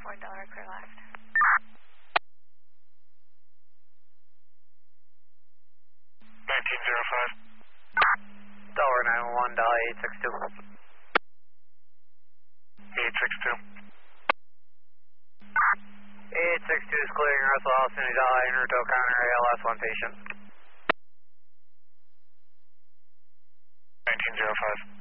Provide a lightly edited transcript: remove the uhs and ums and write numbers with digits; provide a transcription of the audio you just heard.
$1 clear last. $19.05. $911, $862. 862 is clearing Russell House, Unidad, en route to O'Connor, ALS, one patient. 1905.